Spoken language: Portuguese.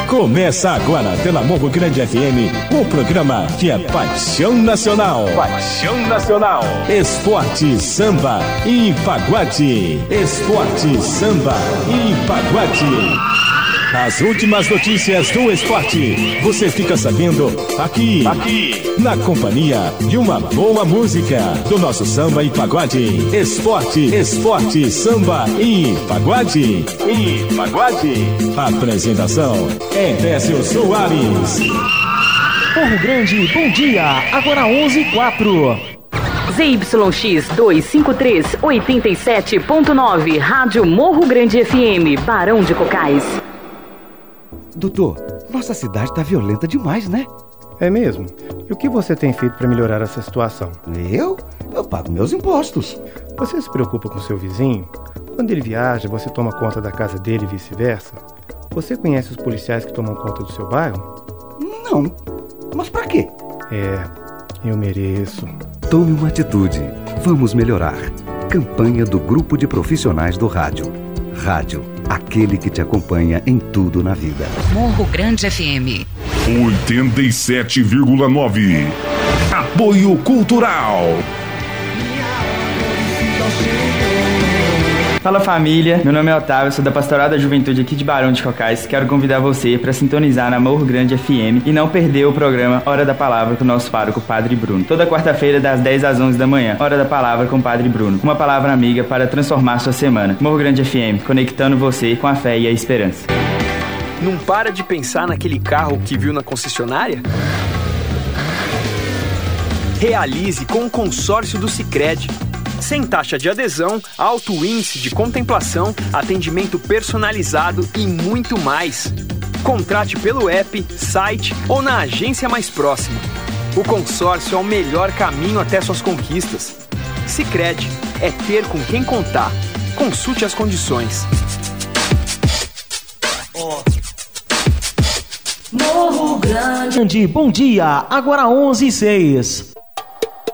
Começa agora pela Morro Grande FM, o programa que é paixão nacional. Paixão nacional. Esporte, samba e pagode. Esporte, samba e pagode. As últimas notícias do esporte, você fica sabendo aqui, na companhia de uma boa música, do nosso samba e pagode. Esporte, samba e pagode. Apresentação é Décio Soares. Morro Grande, bom dia, agora 11h04. ZYX 253, 87.9, Rádio Morro Grande FM, Barão de Cocais. Doutor, nossa cidade tá violenta demais, né? É mesmo? E o que você tem feito para melhorar essa situação? Eu pago meus impostos. Você se preocupa com seu vizinho? Quando ele viaja, você toma conta da casa dele e vice-versa? Você conhece os policiais que tomam conta do seu bairro? Não, mas pra quê? Eu mereço. Tome uma atitude. Vamos melhorar. Campanha do Grupo de Profissionais do Rádio. Rádio, aquele que te acompanha em tudo na vida. Morro Grande FM 87,9. Apoio Cultural. Fala família, meu nome é Otávio, sou da Pastoral da Juventude aqui de Barão de Cocais. Quero convidar você para sintonizar na Morro Grande FM e não perder o programa Hora da Palavra com o nosso pároco Padre Bruno. Toda quarta-feira das 10 às 11 da manhã, Hora da Palavra com o Padre Bruno. Uma palavra amiga para transformar sua semana. Morro Grande FM, conectando você com a fé e a esperança. Não para de pensar naquele carro que viu na concessionária? Realize com o consórcio do Sicredi. Sem taxa de adesão, alto índice de contemplação, atendimento personalizado e muito mais. Contrate pelo app, site ou na agência mais próxima. O consórcio é o melhor caminho até suas conquistas. Sicredi é ter com quem contar. Consulte as condições. Morro Grande, bom dia, agora 11h06.